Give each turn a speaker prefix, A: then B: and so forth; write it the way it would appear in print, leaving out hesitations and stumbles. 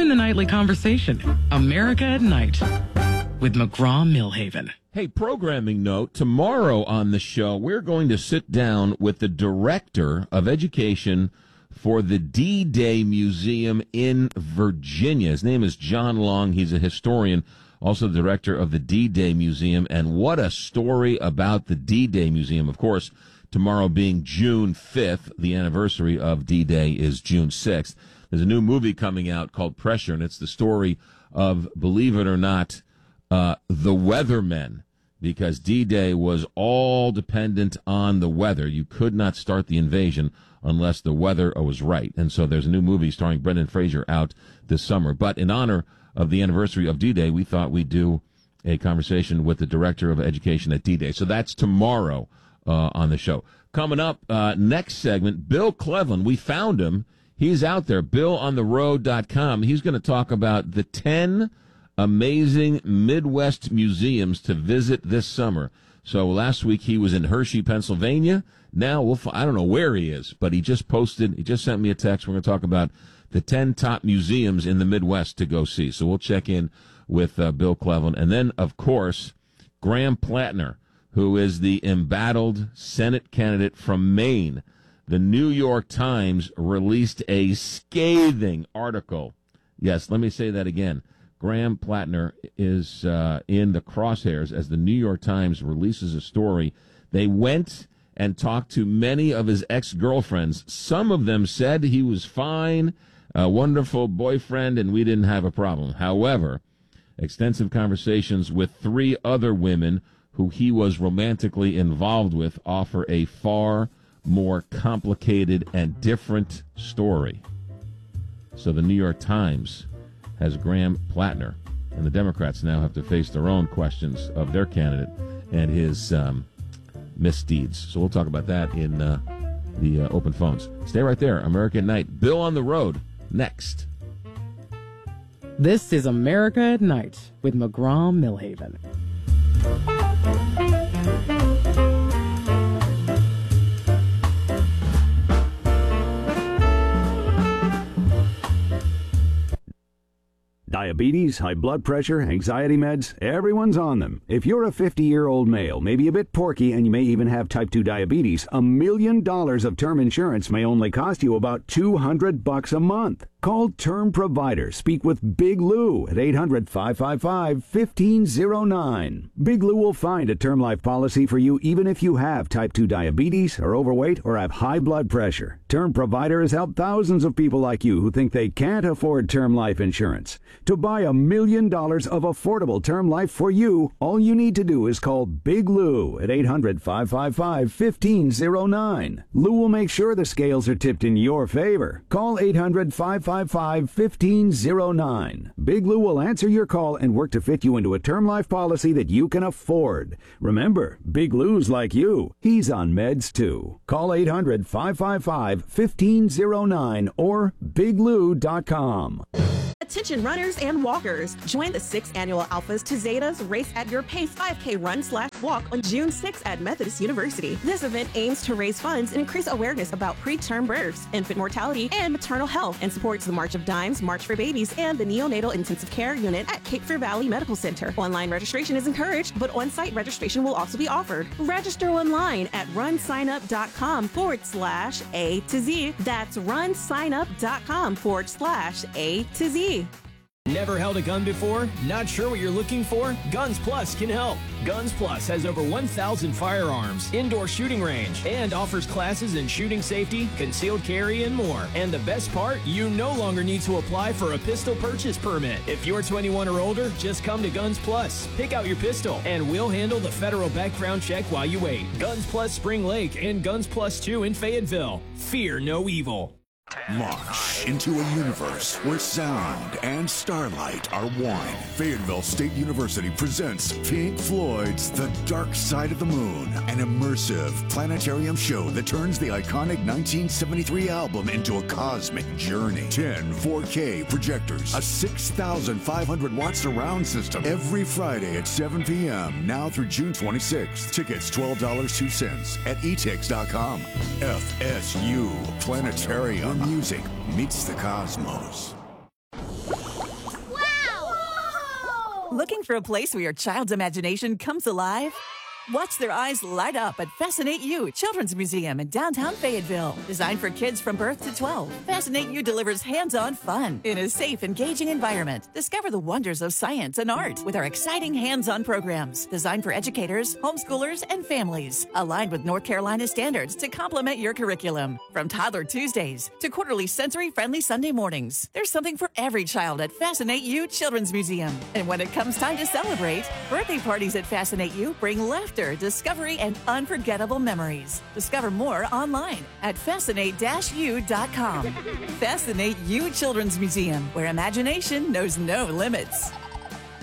A: Join the nightly conversation. America at Night with McGraw-Millhaven.
B: Hey, programming note, tomorrow on the show, we're going to sit down with the Director of Education for the D-Day Museum in Virginia. His name is John Long. He's a historian, also the director of the D-Day Museum. And what a story about the D-Day Museum. Of course, tomorrow being June 5th, the anniversary of D-Day is June 6th. There's a new movie coming out called Pressure, and it's the story of, believe it or not, the weathermen, because D-Day was all dependent on the weather. You could not start the invasion unless the weather was right. And so there's a new movie starring Brendan Fraser out this summer. But in honor of the anniversary of D-Day, we thought we'd do a conversation with the Director of Education at D-Day. So that's tomorrow on the show. Coming up, next segment, Bill Cleveland. We found him. He's out there, BillOnTheRoad.com. He's going to talk about the 10 amazing Midwest museums to visit this summer. So last week he was in Hershey, Pennsylvania. Now I don't know where he is, but he just sent me a text. We're going to talk about the 10 top museums in the Midwest to go see. So we'll check in with Bill Cleveland. And then, of course, Graham Plattner, who is the embattled Senate candidate from Maine. The New York Times released a scathing article. Yes, let me say that again. Graham Plattner is in the crosshairs as the New York Times releases a story. They went and talked to many of his ex-girlfriends. Some of them said he was fine, a wonderful boyfriend, and we didn't have a problem. However, extensive conversations with 3 other women who he was romantically involved with offer a far more complicated and different story. So the New York Times has Graham Plattner, and the Democrats now have to face their own questions of their candidate and his misdeeds. So we'll talk about that in the open phones. Stay right there. America at Night. Bill on the Road, next.
A: This is America at Night with McGraw-Millhaven.
C: Diabetes, high blood pressure, anxiety meds, everyone's on them. If you're a 50-year-old male, maybe a bit porky, and you may even have type 2 diabetes, $1 million of term insurance may only cost you about $200 a month. Call Term Provider. Speak with Big Lou at 800-555-1509. Big Lou will find a term life policy for you even if you have type 2 diabetes, are overweight, or have high blood pressure. Term Provider has helped thousands of people like you who think they can't afford term life insurance. To buy $1 million of affordable term life for you, all you need to do is call Big Lou at 800-555-1509. Lou will make sure the scales are tipped in your favor. Call 800-555-1509. Big Lou will answer your call and work to fit you into a term life policy that you can afford. Remember, Big Lou's like you. He's on meds too. Call 800-555-1509 or biglou.com.
D: Attention runners and walkers. Join the 6th annual Alphas to Zetas Race at Your Pace 5K run/walk on June 6th at Methodist University. This event aims to raise funds and increase awareness about preterm births, infant mortality, and maternal health, and supports the March of Dimes, March for Babies, and the Neonatal Intensive Care Unit at Cape Fear Valley Medical Center. Online registration is encouraged, but on-site registration will also be offered. Register online at runsignup.com/A to Z. That's runsignup.com/A to Z.
E: Never held a gun before? Not sure what you're looking for? Guns Plus can help. Guns Plus has over 1,000 firearms, indoor shooting range, and offers classes in shooting safety, concealed carry, and more. And the best part, you no longer need to apply for a pistol purchase permit. If you're 21 or older, just come to Guns Plus, pick out your pistol, and we'll handle the federal background check while you wait. Guns Plus Spring Lake and Guns Plus 2 in Fayetteville. Fear no evil.
F: Launch into a universe where sound and starlight are one. Fayetteville State University presents Pink Floyd's The Dark Side of the Moon, an immersive planetarium show that turns the iconic 1973 album into a cosmic journey. 10 4K projectors, a 6,500-watt surround system, every Friday at 7 p.m., now through June 26th. Tickets $12.02 at etix.com. FSU Planetarium. Music meets the cosmos.
G: Looking for a place where your child's imagination comes alive? Watch their eyes light up at Fascinate You Children's Museum in downtown Fayetteville. Designed for kids from birth to 12, Fascinate You delivers hands-on fun in a safe, engaging environment. Discover the wonders of science and art with our exciting hands-on programs designed for educators, homeschoolers, and families. Aligned with North Carolina standards to complement your curriculum. From Toddler Tuesdays to quarterly sensory-friendly Sunday mornings, there's something for every child at Fascinate You Children's Museum. And when it comes time to celebrate, birthday parties at Fascinate You bring laughter, discovery, and unforgettable memories. Discover more online at fascinate-u.com. Fascinate You Children's Museum, where imagination knows no limits.